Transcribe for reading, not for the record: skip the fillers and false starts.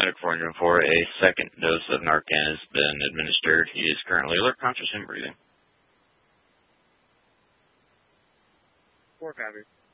Medic 404, a second dose of Narcan has been administered. He is currently alert, conscious, and breathing. 4 copy.